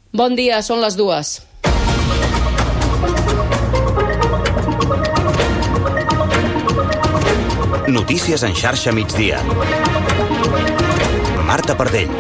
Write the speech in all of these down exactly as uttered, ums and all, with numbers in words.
Bon dia, són les dues. Notícies en xarxa migdia. Marta Pardell.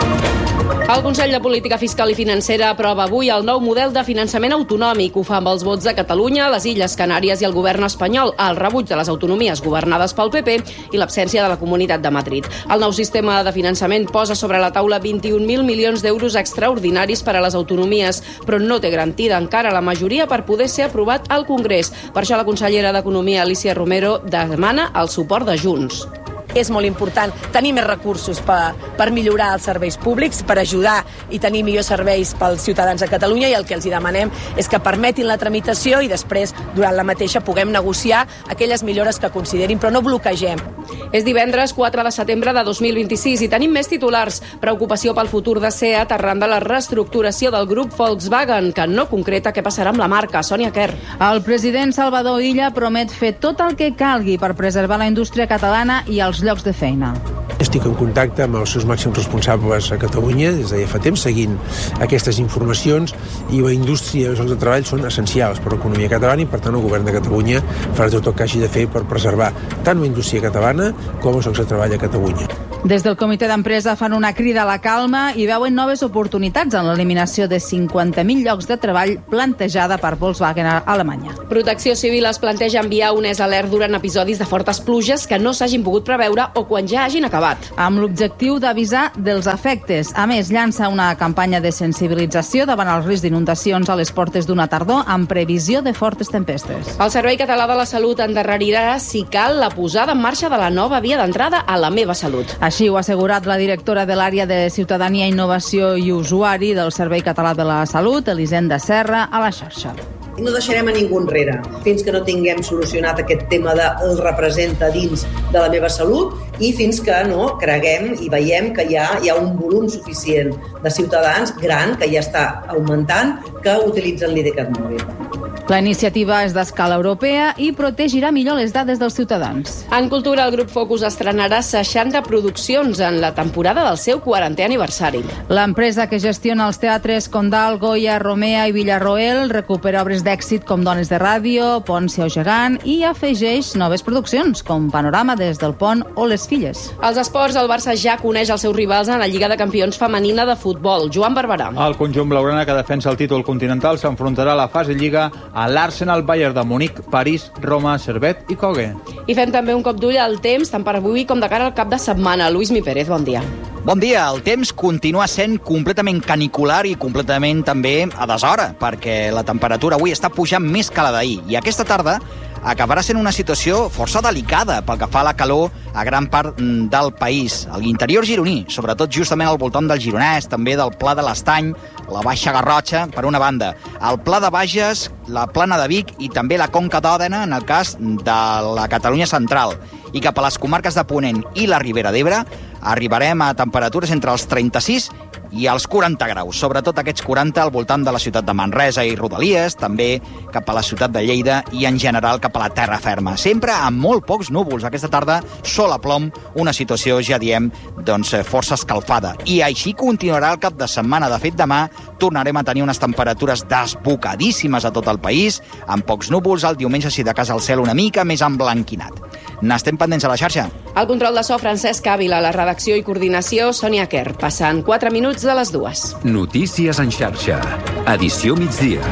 El Consell de Política Fiscal i Financera aprova avui el nou model de finançament autonòmic. Ho fa amb els vots de Catalunya, les Illes Canàries i el govern espanyol, el rebuig de les autonomies governades pel P P i l'absència de la Comunitat de Madrid. El nou sistema de finançament posa sobre la taula vint-i-un mil milions d'euros extraordinaris per a les autonomies, però no té garantida encara la majoria per poder ser aprovat al Congrés. Per això la consellera d'Economia, Alícia Romero, demana el suport de Junts. És molt important tenir més recursos per, per millorar els serveis públics, per ajudar i tenir millors serveis pels ciutadans de Catalunya, i el que els hi demanem és que permetin la tramitació i després, durant la mateixa, puguem negociar aquelles millores que considerin, però no bloquegem. És divendres quatre de setembre de dos mil vint-i-sis i tenim més titulars. Preocupació pel futur de SEAT arran de la reestructuració del grup Volkswagen, que no concreta què passarà amb la marca. Sònia Quer. El president Salvador Illa promet fer tot el que calgui per preservar la indústria catalana i els llocs de feina. Estic en contacte amb els seus màxims responsables a Catalunya des de ja fa temps, seguint aquestes informacions, i la indústria i els llocs de treball són essencials per a l'economia catalana i, per tant, el govern de Catalunya farà tot el que hagi de fer per preservar tant la indústria catalana com els llocs de treball a Catalunya. Des del comitè d'empresa fan una crida a la calma i veuen noves oportunitats en l'eliminació de cinquanta mil llocs de treball plantejada per Volkswagen a Alemanya. Protecció Civil es planteja enviar un alert durant episodis de fortes pluges que no s'hagin pogut preveure o quan ja hagin acabat. Amb l'objectiu d'avisar dels efectes. A més, llança una campanya de sensibilització davant el risc d'inundacions a les portes d'una tardor amb previsió de fortes tempestes. El Servei Català de la Salut endarrerirà, si cal, la posada en marxa de la nova via d'entrada a La Meva Salut. Així ho ha assegurat la directora de l'àrea de Ciutadania, Innovació i Usuari del Servei Català de la Salut, Elisenda Serra, a la xarxa. No deixarem a ningú enrere fins que no tinguem solucionat aquest tema de el representa dins de La Meva Salut i fins que no creguem i veiem que hi ha, hi ha un volum suficient de ciutadans gran, que ja està augmentant, que utilitzen l'IDCAT mòbil. La iniciativa és d'escala europea i protegirà millor les dades dels ciutadans. En cultura, el grup Focus estrenarà seixanta produccions en la temporada del seu quarantè aniversari. L'empresa que gestiona els teatres Condal, Goya, Romea i Villarroel recupera obres d'èxit com Dones de Ràdio, Pòncia o Gegant i afegeix noves produccions com Panorama des del Pont o Les Filles. Als esports, el Barça ja coneix els seus rivals en la Lliga de Campions femenina de futbol. Joan Barberà. El conjunt blaugrana que defensa el títol continental s'enfrontarà a la fase Lliga a l'Arsenal, Bayern de Munic, París, Roma, Servet i Cogue. I fem també un cop d'ull al temps, tant per avui com de cara al cap de setmana. Luis Mi Pérez, bon dia. Bon dia. El temps continua sent completament canicular i completament també a deshora, perquè la temperatura avui està pujant més que la d'ahir. I aquesta tarda acabarà sent una situació força delicada pel que fa a la calor a gran part del país. A l'interior gironí, sobretot justament al voltant del Gironès, també del Pla de l'Estany, la Baixa Garrotxa, per una banda. El Pla de Bages, la Plana de Vic i també la Conca d'Òdena, en el cas de la Catalunya central. I cap a les comarques de Ponent i la Ribera d'Ebre arribarem a temperatures entre els trenta-sis i els quaranta graus, sobretot aquests quaranta al voltant de la ciutat de Manresa i Rodalies, també cap a la ciutat de Lleida i en general cap a la terra ferma. Sempre amb molt pocs núvols. Aquesta tarda sol a plom, una situació, ja diem, doncs força escalfada. I així continuarà el cap de setmana. De fet, demà tornarem a tenir unes temperatures desbocadíssimes a tot el país, amb pocs núvols. El diumenge, si de casa, el cel una mica més emblanquinat. N'estem pendents a la xarxa. El control de so, Francesc Ávila, la redacció i coordinació, Sònia Quer. Passant quatre minuts de les dues. Notícies en xarxa. Edició migdia.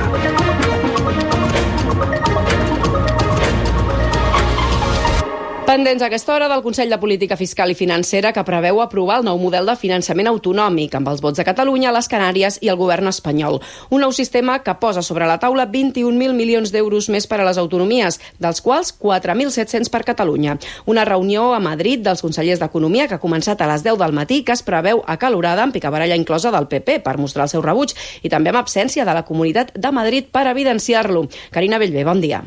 Pendents a aquesta hora del Consell de Política Fiscal i Financera, que preveu aprovar el nou model de finançament autonòmic amb els vots de Catalunya, les Canàries i el govern espanyol. Un nou sistema que posa sobre la taula vint-i-un mil milions d'euros més per a les autonomies, dels quals quatre mil set-cents per Catalunya. Una reunió a Madrid dels consellers d'Economia que ha començat a les deu del matí, que es preveu acalorada, amb picabaralla inclosa del P P per mostrar el seu rebuig i també amb absència de la Comunitat de Madrid per evidenciar-lo. Carina Bellver, bon dia.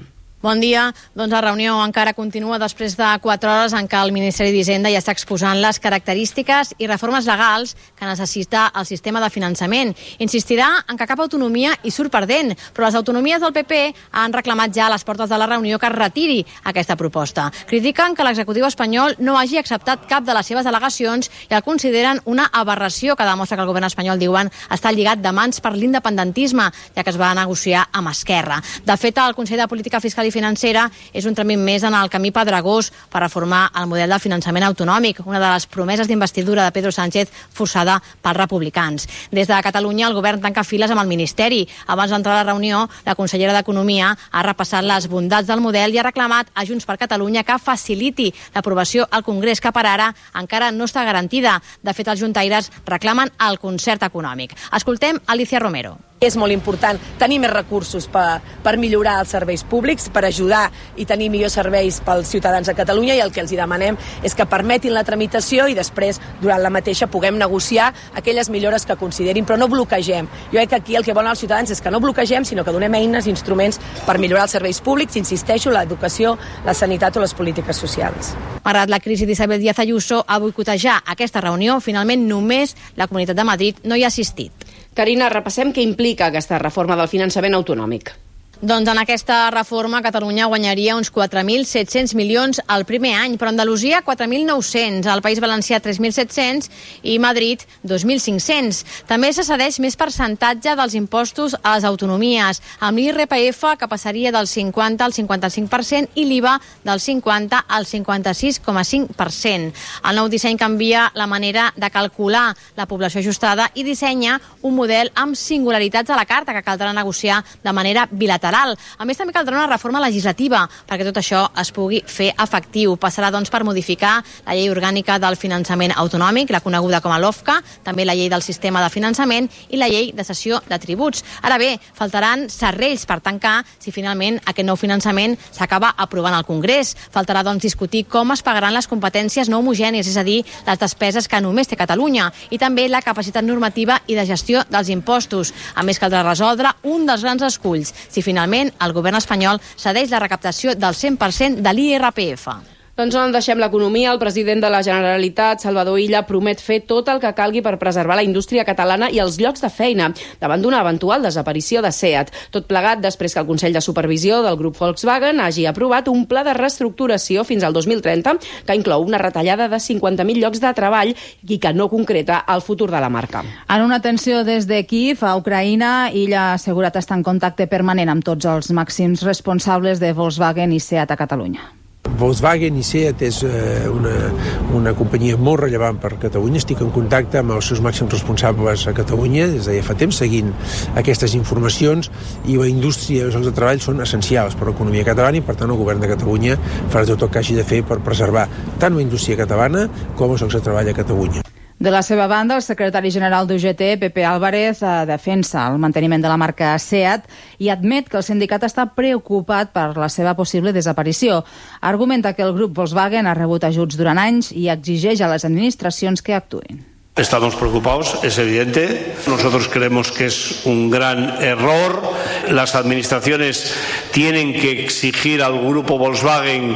Bon dia. Doncs la reunió encara continua després de quatre hores en què el Ministeri d'Hisenda ja està exposant les característiques i reformes legals que necessita el sistema de finançament. Insistirà en que cap autonomia hi surt perdent, però les autonomies del P P han reclamat ja a les portes de la reunió que es retiri aquesta proposta. Critiquen que l'executiu espanyol no hagi acceptat cap de les seves al·legacions i el consideren una aberració que demostra que el govern espanyol, diuen, està lligat de mans per l'independentisme, ja que es va negociar amb Esquerra. De fet, el Consell de Política Fiscal i Financera és un tràmit més en el camí pedregós per reformar el model de finançament autonòmic, una de les promeses d'investidura de Pedro Sánchez forçada pels republicans. Des de Catalunya, el govern tanca files amb el Ministeri. Abans d'entrar a la reunió, la consellera d'Economia ha repassat les bondats del model i ha reclamat a Junts per Catalunya que faciliti l'aprovació al Congrés, que per ara encara no està garantida. De fet, els juntaires reclamen el concert econòmic. Escoltem Alicia Romero. És molt important tenir més recursos per, per millorar els serveis públics, per ajudar i tenir millors serveis pels ciutadans de Catalunya, i el que els hi demanem és que permetin la tramitació i després, durant la mateixa, puguem negociar aquelles millores que considerin, però no bloquegem. Jo crec que aquí el que volen els ciutadans és que no bloquegem, sinó que donem eines, instruments per millorar els serveis públics, insisteixo, l'educació, la sanitat o les polítiques socials. Malgrat la crisi d'Isabel Díaz Ayuso a boicotejar aquesta reunió, finalment només la Comunitat de Madrid no hi ha assistit. Carina, repassem què implica aquesta reforma del finançament autonòmic. Doncs en aquesta reforma Catalunya guanyaria uns quatre mil set-cents milions al primer any, però Andalusia quatre mil nou-cents, el País Valencià tres mil set-cents i Madrid dos mil cinc-cents. També se cedeix més percentatge dels impostos a les autonomies, amb l'I R P F que passaria del cinquanta al cinquanta-cinc per cent i l'I V A del cinquanta al cinquanta-sis coma cinc per cent. El nou disseny canvia la manera de calcular la població ajustada i dissenya un model amb singularitats a la carta que caldrà negociar de manera bilateral. A més, també caldrà una reforma legislativa perquè tot això es pugui fer efectiu. Passarà, doncs, per modificar la llei orgànica del finançament autonòmic, la coneguda com a LOFCA, també la llei del sistema de finançament i la llei de cessió de tributs. Ara bé, faltaran serrells per tancar si finalment aquest nou finançament s'acaba aprovant al Congrés. Faltarà, doncs, discutir com es pagaran les competències no homogènies, és a dir, les despeses que només té Catalunya, i també la capacitat normativa i de gestió dels impostos. A més, caldrà resoldre un dels grans esculls, si finalment el govern espanyol cedeix la recaptació del cent per cent de l'I R P F. Doncs no en deixem l'economia. El president de la Generalitat, Salvador Illa, promet fer tot el que calgui per preservar la indústria catalana i els llocs de feina davant d'una eventual desaparició de SEAT. Tot plegat després que el Consell de Supervisió del grup Volkswagen hagi aprovat un pla de reestructuració fins al dos mil trenta que inclou una retallada de cinquanta mil llocs de treball i que no concreta el futur de la marca. En una atenció des de Kíev a Ucraïna, Illa ha assegurat estar en contacte permanent amb tots els màxims responsables de Volkswagen i SEAT a Catalunya. Volkswagen i SEAT és eh, una, una companyia molt rellevant per Catalunya. Estic en contacte amb els seus màxims responsables a Catalunya des de ja fa temps, seguint aquestes informacions, i la indústria i els llocs de treball són essencials per l'economia catalana i, per tant, el govern de Catalunya farà tot el que hagi de fer per preservar tant la indústria catalana com els llocs de treball a Catalunya. De la seva banda, el secretari general d'U G T, Pepe Álvarez, defensa el manteniment de la marca SEAT i admet que el sindicat està preocupat per la seva possible desaparició. Argumenta que el grup Volkswagen ha rebut ajuts durant anys i exigeix a les administracions que actuïn. Estamos preocupados, es evidente. Nosotros creemos que es un gran error. Las administraciones tienen que exigir al grupo Volkswagen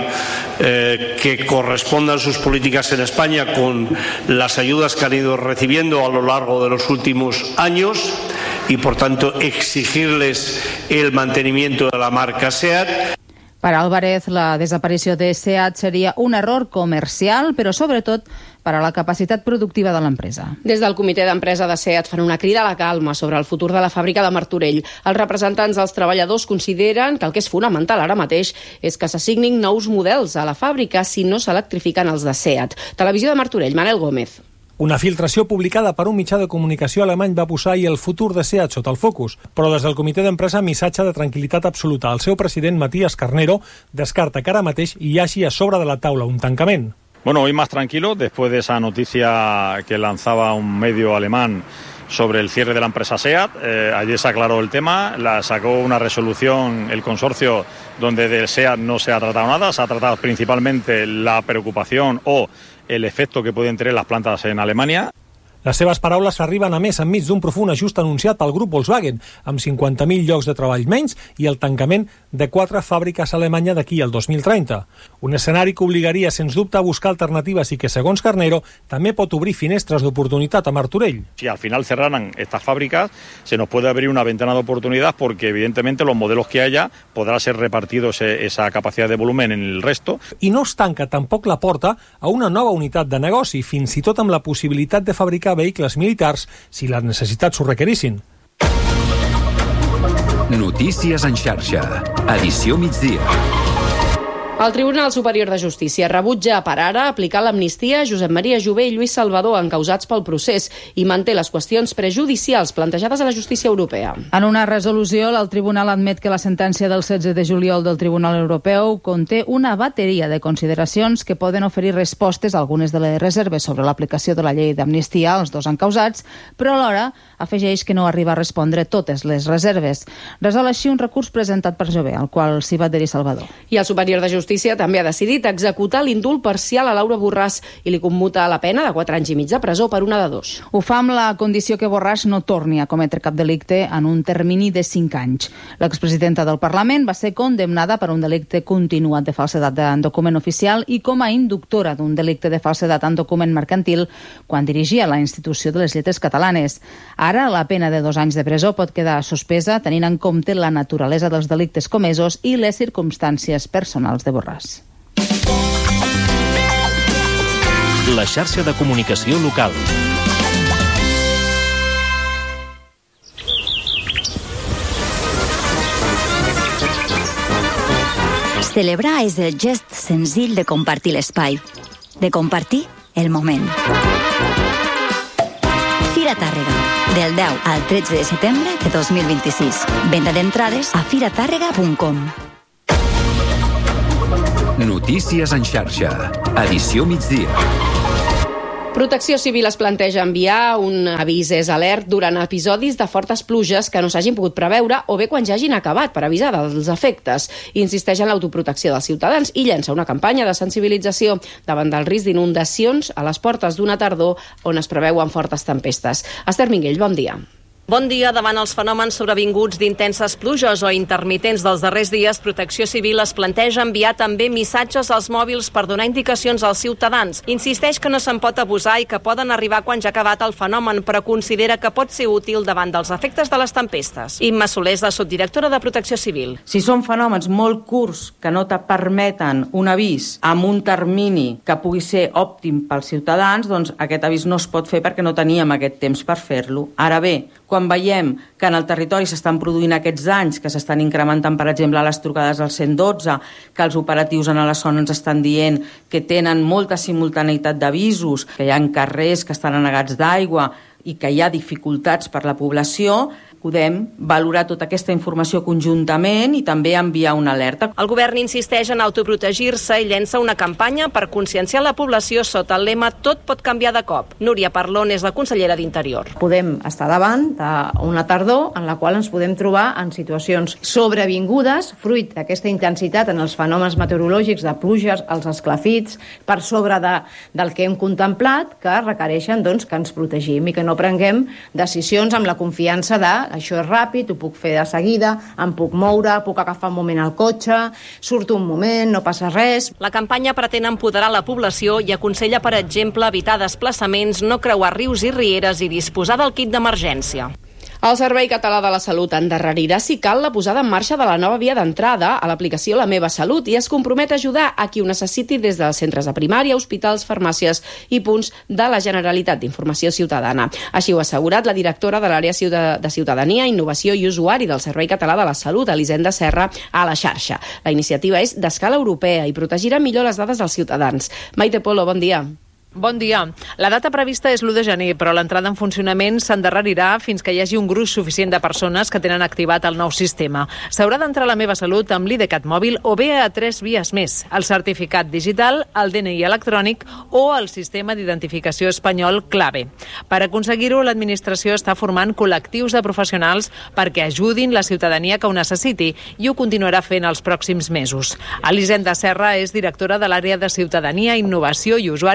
eh, que correspondan sus políticas en España con las ayudas que han ido recibiendo a lo largo de los últimos años y, por tanto, exigirles el mantenimiento de la marca SEAT. Per Álvarez, la desaparició de SEAT seria un error comercial, però sobretot per a la capacitat productiva de l'empresa. Des del comitè d'empresa de SEAT fan una crida a la calma sobre el futur de la fàbrica de Martorell. Els representants dels treballadors consideren que el que és fonamental ara mateix és que s'assignin nous models a la fàbrica si no s'electrifiquen els de SEAT. Televisió de Martorell, Manel Gómez. Una filtració publicada per un mitjà de comunicació alemany va posar ahir el futur de SEAT sota el focus, però des del comitè d'empresa missatge de tranquil·litat absoluta. El seu president, Matías Carnero, descarta que ara mateix hi hagi a sobre de la taula un tancament. Bueno, hoy más tranquilo, después de esa noticia que lanzaba un medio alemán sobre el cierre de la empresa SEAT. Eh, ayer se aclaró el tema, la sacó una resolución el consorcio donde de SEAT no se ha tratado nada, se ha tratado principalmente la preocupación o el efecto que pueden tener las plantas en Alemania. Les seves paraules arriben a més enmig d'un profund ajust anunciat pel grup Volkswagen, amb cinquanta mil llocs de treball menys i el tancament de quatre fàbriques a Alemanya d'aquí al dos mil trenta. Un escenari que obligaria, sens dubte, a buscar alternatives i que, segons Carnero, també pot obrir finestres d'oportunitat a Martorell. Si al final cerraran estas fábricas, se nos puede abrir una ventana de oportunidad porque, evidentemente, los modelos que haya podrá ser repartido ese, esa capacidad de volumen en el resto. I no es tanca tampoc la porta a una nova unitat de negoci, fins i tot amb la possibilitat de fabricar vehicles militars si les necessitats ho requerissin. Notícies en xarxa. Edició migdia. El Tribunal Superior de Justícia rebutja per ara aplicar l'amnistia a Josep Maria Jové i Lluís Salvador, encausats pel procés, i manté les qüestions prejudicials plantejades a la justícia europea. En una resolució, el tribunal admet que la sentència del setze de juliol del Tribunal Europeu conté una bateria de consideracions que poden oferir respostes a algunes de les reserves sobre l'aplicació de la llei d'amnistia als dos encausats, però alhora afegeix que no arriba a respondre totes les reserves. Resol així un recurs presentat per Jové, al qual s'hi va adherir Salvador. I el Superior de Justícia Justícia també ha decidit executar l'indult parcial a Laura Borràs i li commuta la pena de quatre anys i mig de presó per una de dos. Ho fa amb la condició que Borràs no torni a cometre cap delicte en un termini de cinc anys. L'expresidenta del Parlament va ser condemnada per un delicte continuat de falsedat en document oficial i com a inductora d'un delicte de falsedat en document mercantil quan dirigia la institució de les lletres catalanes. Ara la pena de dos anys de presó pot quedar suspesa tenint en compte la naturalesa dels delictes comesos i les circumstàncies personals de Borràs. La xarxa de comunicació local. Celebrar és el gest senzill de compartir l'espai, de compartir el moment. Fira Tàrrega, del deu al tretze de setembre de dos mil vint-i-sis. Venda d'entrades a fira tàrrega punt com. Notícies en xarxa. Edició migdia. Protecció Civil es planteja enviar un avís és alert durant episodis de fortes pluges que no s'hagin pogut preveure o bé quan ja hagin acabat per avisar dels efectes. Insisteix en l'autoprotecció dels ciutadans i llença una campanya de sensibilització davant del risc d'inundacions a les portes d'una tardor on es preveuen fortes tempestes. Esther Minguell, bon dia. Bon dia. Davant els fenòmens sobrevinguts d'intenses pluges o intermitents dels darrers dies, Protecció Civil es planteja enviar també missatges als mòbils per donar indicacions als ciutadans. Insisteix que no se'n pot abusar i que poden arribar quan ja ha acabat el fenomen, però considera que pot ser útil davant dels efectes de les tempestes. Imma Soler és la subdirectora de Protecció Civil. Si són fenòmens molt curts que no te permeten un avís amb un termini que pugui ser òptim pels ciutadans, doncs aquest avís no es pot fer perquè no teníem aquest temps per fer-lo. Ara bé, quan veiem que en el territori s'estan produint aquests danys, que s'estan incrementant, per exemple, les trucades al cent i dotze, que els operatius en la zona ens estan dient que tenen molta simultaneïtat d'avisos, que hi ha carrers que estan anegats d'aigua i que hi ha dificultats per la població, podem valorar tota aquesta informació conjuntament i també enviar una alerta. El govern insisteix en autoprotegir-se i llença una campanya per conscienciar la població sota el lema Tot pot canviar de cop. Núria Parlon és la consellera d'Interior. Podem estar davant d'una tardor en la qual ens podem trobar en situacions sobrevingudes, fruit d'aquesta intensitat en els fenòmens meteorològics de pluges, els esclafits, per sobre de, del que hem contemplat, que requereixen doncs, que ens protegim i que no prenguem decisions amb la confiança de això és ràpid, ho puc fer de seguida, em puc moure, puc agafar un moment al cotxe, surto un moment, no passa res. La campanya pretén empoderar la població i aconsella, per exemple, evitar desplaçaments, no creuar rius i rieres i disposar del kit d'emergència. El Servei Català de la Salut endarrerirà si cal la posada en marxa de la nova via d'entrada a l'aplicació La meva Salut i es compromet a ajudar a qui ho necessiti des dels centres de primària, hospitals, farmàcies i punts de la Generalitat d'Informació Ciutadana. Així ho ha assegurat la directora de l'àrea de Ciutadania, Innovació i Usuari del Servei Català de la Salut, Elisenda Serra, a la xarxa. La iniciativa és d'escala europea i protegirà millor les dades dels ciutadans. Maite Polo, bon dia. Bon dia. La data prevista és l'u de gener, però l'entrada en funcionament s'endarrerirà fins que hi hagi un gruix suficient de persones que tenen activat el nou sistema. S'haurà d'entrar a La meva Salut amb l'IDeCAT mòbil o bé a tres vies més, el certificat digital, el D N I electrònic o el sistema d'identificació espanyol Clave. Per aconseguir-ho, l'administració està formant col·lectius de professionals perquè ajudin la ciutadania que ho necessiti i ho continuarà fent els pròxims mesos. Elisenda Serra és directora de l'àrea de Ciutadania, Innovació i Usuari del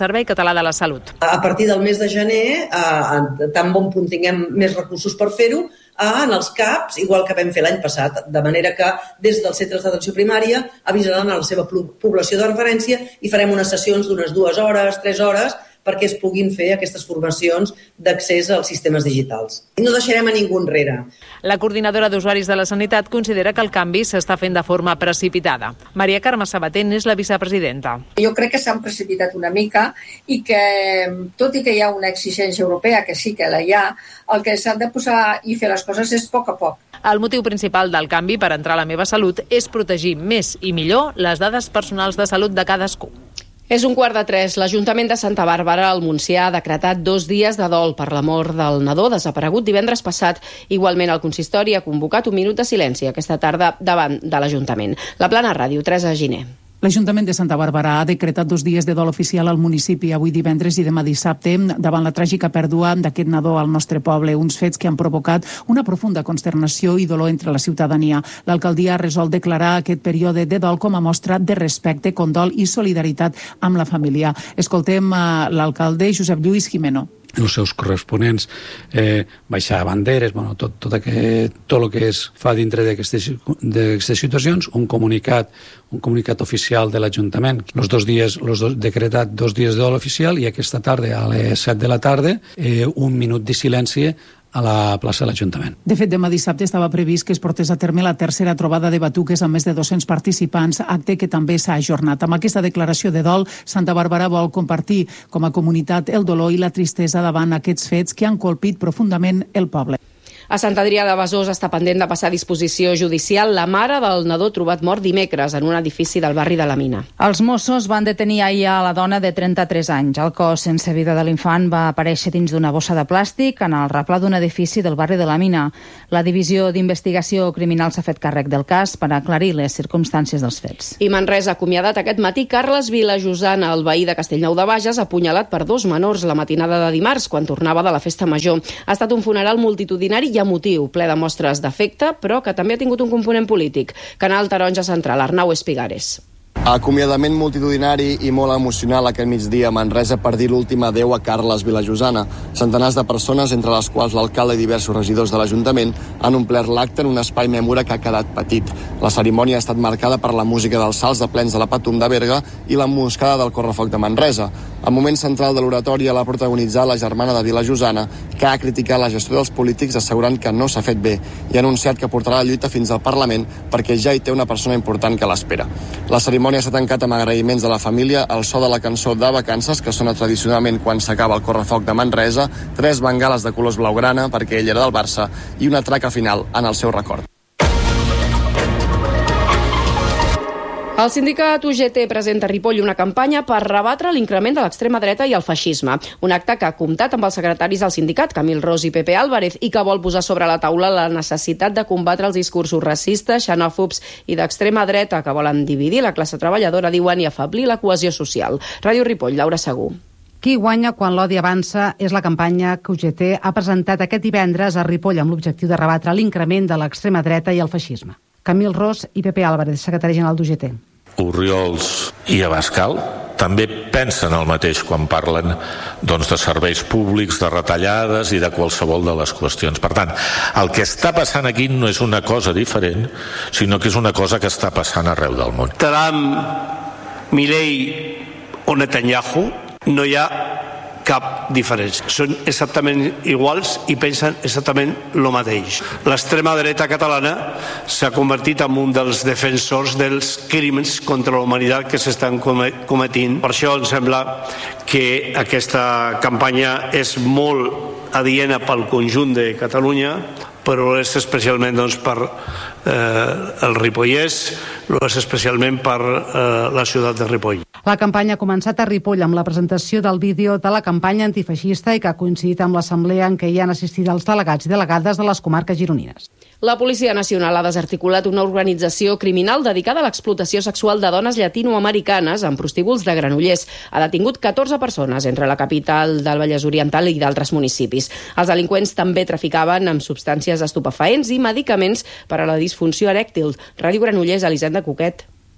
Servei Català de la Salut. A partir del mes de gener, eh, tan bon punt tinguem més recursos per fer-ho, en els C A Ps, igual que vam fer l'any passat, de manera que des dels centres d'atenció primària avisaran a la seva població de referència i farem unes sessions d'unes dues hores, tres hores, perquè es puguin fer aquestes formacions d'accés als sistemes digitals. I no deixarem a ningú enrere. La coordinadora d'usuaris de la sanitat considera que el canvi s'està fent de forma precipitada. Maria Carme Sabater és la vicepresidenta. Jo crec que s'han precipitat una mica i que, tot i que hi ha una exigència europea, que sí que la hi ha, el que s'han de posar i fer les coses és a poc a poc. El motiu principal del canvi per entrar a la meva salut és protegir més i millor les dades personals de salut de cadascú. És un quart de tres. L'Ajuntament de Santa Bàrbara, al Montsià, ha decretat dos dies de dol per la mort del nadó desaparegut divendres passat. Igualment, el consistori ha convocat un minut de silenci aquesta tarda davant de l'Ajuntament. La Plana Ràdio, Teresa Giner. L'Ajuntament de Santa Bàrbara ha decretat dos dies de dol oficial al municipi avui divendres i demà dissabte davant la tràgica pèrdua d'aquest nadó al nostre poble, uns fets que han provocat una profunda consternació i dolor entre la ciutadania. L'alcaldia ha resolt declarar aquest període de dol com a mostra de respecte, condol i solidaritat amb la família. Escoltem l'alcalde Josep Lluís Jimeno. Els seus corresponents, eh, baixar banderes, bueno, tot, tot, aquest, tot el que es fa dintre d'aquestes situacions, un comunicat, un comunicat oficial de l'Ajuntament. Els dos dies, els dos, decretat dos dies de dol oficial i aquesta tarda, a les set de la tarda, eh, un minut de silenci a la plaça de l'Ajuntament. De fet, demà dissabte estava previst que es portés a terme la tercera trobada de batuques amb més de dos-cents participants, acte que també s'ha ajornat. Amb aquesta declaració de dol, Santa Bàrbara vol compartir com a comunitat el dolor i la tristesa davant aquests fets que han colpit profundament el poble. A Sant Adrià de Besòs està pendent de passar a disposició judicial la mare del nadó trobat mort dimecres en un edifici del barri de la Mina. Els Mossos van detenir ahir a la dona de trenta-tres anys. El cos sense vida de l'infant va aparèixer dins d'una bossa de plàstic en el replà d'un edifici del barri de la Mina. La Divisió d'Investigació Criminal s'ha fet càrrec del cas per aclarir les circumstàncies dels fets. I Manresa ha acomiadat aquest matí Carles Vilajosana, el veí de Castellnou de Bages, apunyalat per dos menors la matinada de dimarts quan tornava de la festa major. Ha estat un funeral multitudinari i emotiu, ple de mostres d'afecte, però que també ha tingut un component polític. Canal Taronja Central, Arnau Espigares. Acomiadament multitudinari i molt emocional aquest migdia a Manresa per dir l'últim adeu a Carles Vilajosana. Centenars de persones, entre les quals l'alcalde i diversos regidors de l'Ajuntament, han omplert l'acte en un espai mèmora que ha quedat petit. La cerimònia ha estat marcada per la música dels salts de plens de la Patum de Berga i la moscada del Correfoc de Manresa. El moment central de l'oratòria l'ha protagonitzat la germana de Vilajosana, que ha criticat la gestió dels polítics assegurant que no s'ha fet bé i ha anunciat que portarà la lluita fins al Parlament perquè ja hi té una persona important que l'espera. La cerimònia s'ha tancat amb agraïments de la família, el so de la cançó de vacances, que sona tradicionalment quan s'acaba el Correfoc de Manresa, tres bengales de colors blaugrana, perquè ell era del Barça, i una traca final en el seu record. El sindicat U G T presenta a Ripoll una campanya per rebatre l'increment de l'extrema dreta i el feixisme. Un acte que ha comptat amb els secretaris del sindicat, Camil Ros i Pepe Álvarez, i que vol posar sobre la taula la necessitat de combatre els discursos racistes, xenòfobs i d'extrema dreta que volen dividir la classe treballadora, diuen, i afeblir la cohesió social. Ràdio Ripoll, Laura Segú. Qui guanya quan l'odi avança és la campanya que U G T ha presentat aquest divendres a Ripoll amb l'objectiu de rebatre l'increment de l'extrema dreta i el feixisme. Camil Ros i Pepe Álvarez, secretari general d'U G T. Orriols i Abascal també pensen el mateix quan parlen doncs, de serveis públics, de retallades i de qualsevol de les qüestions. Per tant, el que està passant aquí no és una cosa diferent, sinó que és una cosa que està passant arreu del món. Trump, Milei o Netanyahu, no hi ha cap diferència. Són exactament iguals i pensen exactament el mateix. L'extrema dreta catalana s'ha convertit en un dels defensors dels crímens contra la humanitat que s'estan cometint. Per això em sembla que aquesta campanya és molt adiena pel conjunt de Catalunya, però és especialment doncs, per eh, el Ripollès, però és especialment per eh, la ciutat de Ripoll. La campanya ha començat a Ripoll amb la presentació del vídeo de la campanya antifeixista i que ha coincidit amb l'assemblea en què hi han assistit els delegats i delegades de les comarques gironines. La Policia Nacional ha desarticulat una organització criminal dedicada a l'explotació sexual de dones llatinoamericanes en prostíbuls de Granollers. Ha detingut catorze persones entre la capital del Vallès Oriental i d'altres municipis. Els delinqüents també traficaven amb substàncies estupefaents i medicaments per a la disfunció erèctil. Ràdio Granollers, Elisenda Coquet.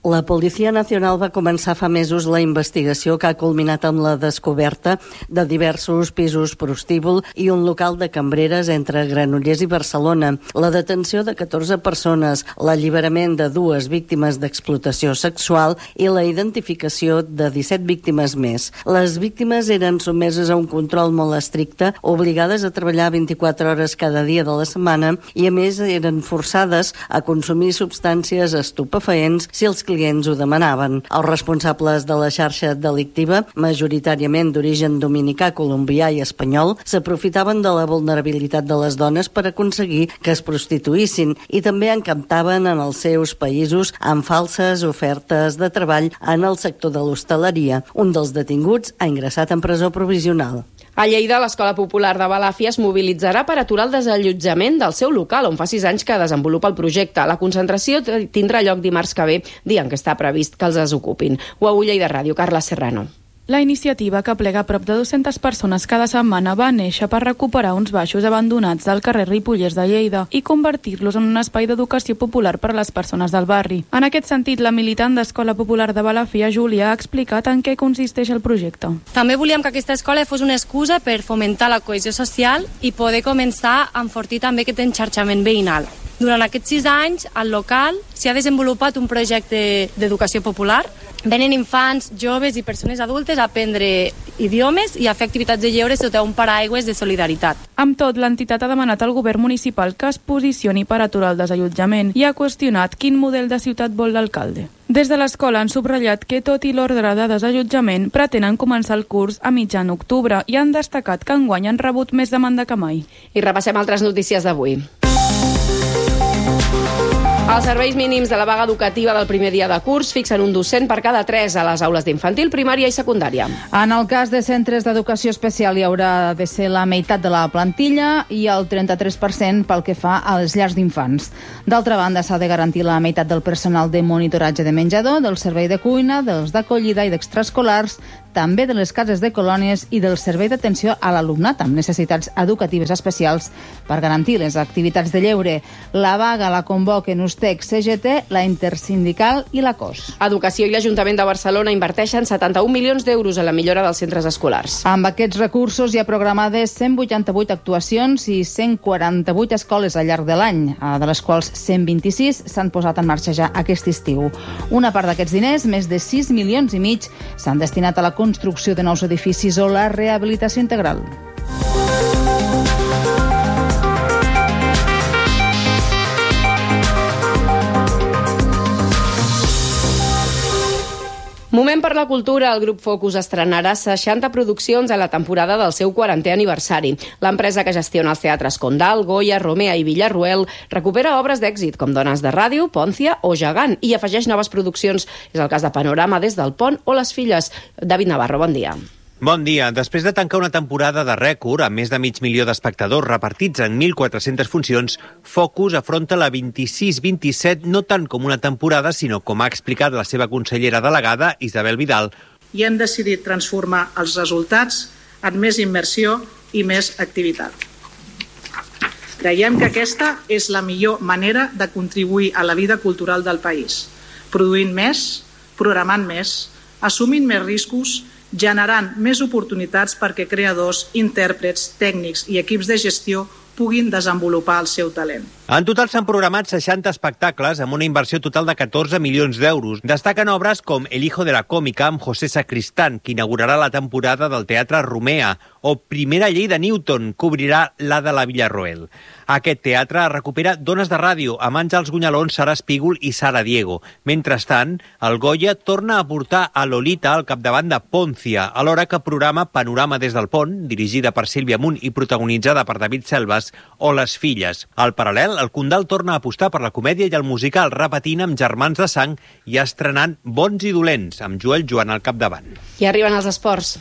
La Policia Nacional va començar fa mesos la investigació que ha culminat amb la descoberta de diversos pisos prostíbul i un local de cambreres entre Granollers i Barcelona, la detenció de catorze persones, l'alliberament de dues víctimes d'explotació sexual i la identificació de disset víctimes més. Les víctimes eren sotmeses a un control molt estricte, obligades a treballar vint-i-quatre hores cada dia de la setmana i, a més, eren forçades a consumir substàncies estupefaents si els clients ho demanaven. Els responsables de la xarxa delictiva, majoritàriament d'origen dominicà, colombià i espanyol, s'aprofitaven de la vulnerabilitat de les dones per aconseguir que es prostituïssin i també encantaven en els seus països amb falses ofertes de treball en el sector de l'hostaleria. Un dels detinguts ha ingressat en presó provisional. A Lleida, l'Escola Popular de Balàfia es mobilitzarà per aturar el desallotjament del seu local, on fa sis anys que desenvolupa el projecte. La concentració tindrà lloc dimarts que ve, dia en què està previst que els desocupin. Ho a Lleida Ràdio, Carla Serrano. La iniciativa, que plega a prop de dues-centes persones cada setmana, va néixer per recuperar uns baixos abandonats del carrer Ripollès de Lleida i convertir-los en un espai d'educació popular per a les persones del barri. En aquest sentit, la militant d'Escola Popular de Balàfia, Júlia, ha explicat en què consisteix el projecte. També volíem que aquesta escola fos una excusa per fomentar la cohesió social i poder començar a enfortir també aquest enxarxament veïnal. Durant aquests sis anys, al local s'hi ha desenvolupat un projecte d'educació popular. Venen infants, joves i persones adultes a aprendre idiomes i a fer activitats de lleure sota un paraigües de solidaritat. Amb tot, l'entitat ha demanat al govern municipal que es posicioni per aturar el desallotjament i ha qüestionat quin model de ciutat vol l'alcalde. Des de l'escola han subratllat que, tot i l'ordre de desallotjament, pretenen començar el curs a mitjan octubre i han destacat que enguany han rebut més demanda que mai. I repassem altres notícies d'avui. Els serveis mínims de la vaga educativa del primer dia de curs fixen un docent per cada tres a les aules d'infantil, primària i secundària. En el cas de centres d'educació especial hi haurà de ser la meitat de la plantilla i el trenta-tres per cent pel que fa a les llars d'infants. D'altra banda, s'ha de garantir la meitat del personal de monitoratge de menjador, del servei de cuina, dels d'acollida i d'extraescolars, també de les cases de colònies i del servei d'atenció a l'alumnat amb necessitats educatives especials per garantir les activitats de lleure. La vaga la convoquen U S T E C, C G T, la Intersindical i la C O S. Educació i l'Ajuntament de Barcelona inverteixen setanta-un milions d'euros en la millora dels centres escolars. Amb aquests recursos hi ha programades cent vuitanta-vuit actuacions i cent quaranta-vuit escoles al llarg de l'any, de les quals cent vint-i-sis s'han posat en marxa ja aquest estiu. Una part d'aquests diners, més de sis milions i mig, s'han destinat a la construcció de nous edificis o la rehabilitació integral. Moment per la cultura. El grup Focus estrenarà seixanta produccions a la temporada del seu quarantè aniversari. L'empresa que gestiona els teatres Condal, Goya, Romea i Villarroel recupera obres d'èxit com Dones de Ràdio, Pòncia o Gegant i afegeix noves produccions. És el cas de Panorama, Des del Pont o Les Filles. David Navarro, bon dia. Bon dia. Després de tancar una temporada de rècord amb més de mig milió d'espectadors repartits en mil quatre-centes funcions, Focus afronta la vint-i-sis vint-i-set no tant com una temporada, sinó com ha explicat la seva consellera delegada, Isabel Vidal. I hem decidit transformar els resultats en més immersió i més activitat. Creiem que aquesta és la millor manera de contribuir a la vida cultural del país, produint més, programant més, assumint més riscos, generant més oportunitats perquè creadors, intèrprets, tècnics i equips de gestió puguin desenvolupar el seu talent. En total s'han programat seixanta espectacles amb una inversió total de catorze milions d'euros. Destaquen obres com El hijo de la còmica amb José Sacristán, que inaugurarà la temporada del Teatre Romea, o Primera llei de Newton, que obrirà la de la Villarroel. Aquest teatre recupera Dones de Ràdio amb Àngels Gunyalón, Sara Espígol i Sara Diego. Mentrestant, el Goya torna a portar a Lolita al capdavant de Pòncia, alhora que programa Panorama des del Pont, dirigida per Sílvia Munt i protagonitzada per David Selves, o Les Filles. Al paral·lel, el Condal torna a apostar per la comèdia i el musical, repetint amb Germans de Sang i estrenant Bons i dolents, amb Joel Joan al capdavant. I arriben els esports.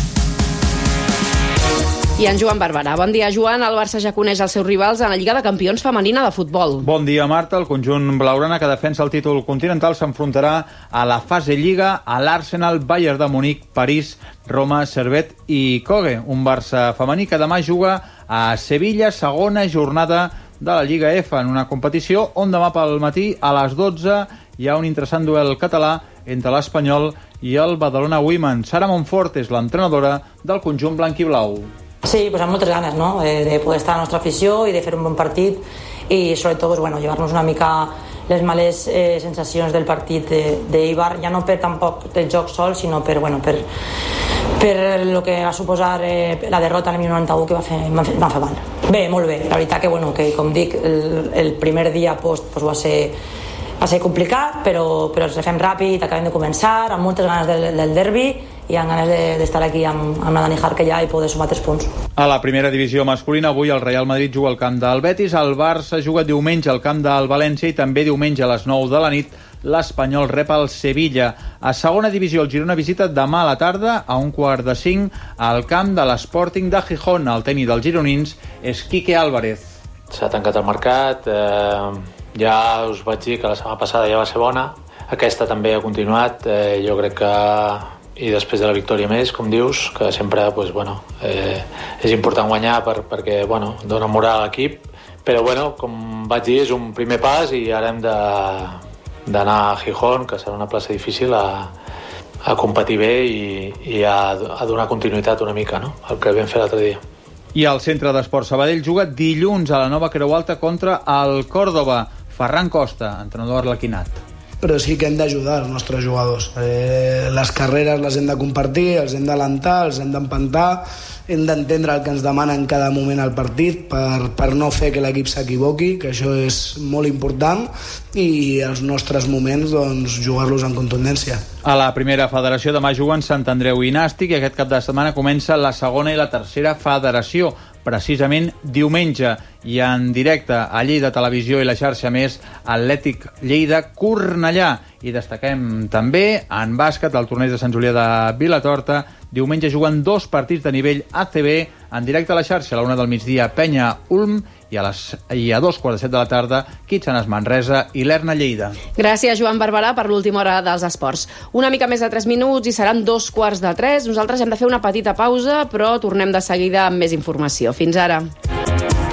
I en Joan Barberà. Bon dia, Joan. El Barça ja coneix els seus rivals en la Lliga de Campions femenina de futbol. Bon dia, Marta. El conjunt blaugrana que defensa el títol continental s'enfrontarà a la fase Lliga a l'Arsenal, Bayern de Munic, París, Roma, Servette i Cogue. Un Barça femení que demà juga a Sevilla, segona jornada de la Lliga F, en una competició on demà pel matí a les dotze hi ha un interessant duel català entre l'Espanyol i el Badalona Women. Sara Montfort és l'entrenadora del conjunt blanc i blau. Sí, pues amb moltes ganes, ¿no? Eh, de poder estar a la nostra afició i de fer un bon partit i sobretot pues, bueno, llevar-nos una mica les males eh, sensacions del partit d'Eibar, ja no per tampoc del joc sol, sinó per, bueno, per, per el que va suposar eh, la derrota en el noranta-u que va fer, va fer, va fer mal. Bé, molt bé, la veritat que, bueno, que com dic, el, el primer dia post pues, va ser va ser complicat, però, però ens refem ràpid, acabem de començar, amb moltes ganes del, del derbi i amb ganes d'estar de, aquí amb, amb la Dani Jarque ja i poder sumar tres punts. A la primera divisió masculina, avui el Real Madrid juga al camp del Betis, el Barça juga diumenge al camp del València i també diumenge a les nou de la nit l'Espanyol rep el Sevilla. A segona divisió, el Girona visita demà a la tarda a un quart de cinc al camp de l'Sporting de Gijón. El tècnic dels gironins és Quique Álvarez. S'ha tancat el mercat, eh... ja us vaig dir que la setmana passada ja va ser bona, aquesta també ha continuat, eh, jo crec que i després de la victòria més, com dius, que sempre pues, bueno, eh, és important guanyar per, perquè bueno, dona moral a l'equip, però bueno, com vaig dir, és un primer pas i ara hem d'anar a Gijón, que serà una plaça difícil, a, a competir bé i, i a, a donar continuïtat una mica, no? El que vam fer l'altre dia. I el Centre d'Esport Sabadell juga dilluns a la nova Creu Alta contra el Còrdova. Ferran Costa, entrenador arlequinat. Però sí que hem d'ajudar els nostres jugadors. Eh, les carreres les hem de compartir, els hem d'alentar, els hem d'empantar, hem d'entendre el que ens demana en cada moment al partit per, per no fer que l'equip s'equivoqui, que això és molt important, i els nostres moments doncs, jugar-los en contundència. A la primera federació demà juguen Sant Andreu i Nàstic i aquest cap de setmana comença la segona i la tercera federació. Precisament diumenge i en directe a Lleida Televisió i la xarxa més Atlètic Lleida Cornellà. I destaquem també en bàsquet el torneig de Sant Julià de Vilatorta. Diumenge juguen dos partits de nivell A C B en directe a la xarxa. A la una del migdia Penya Ulm i a, les, i a dos quarts de set de la tarda Kitsanes Manresa i l'Erna Lleida. Gràcies, Joan Barberà, per l'última hora dels esports. Una mica més de tres minuts i seran dos quarts de tres. Nosaltres hem de fer una petita pausa, però tornem de seguida amb més informació. Fins ara.